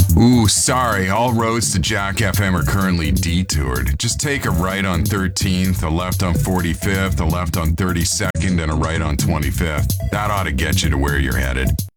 Ooh, sorry. All roads to Jack FM are currently detoured. Just take a right on 13th, a left on 45th, a left on 32nd, and a right on 25th. That ought to get you to where you're headed.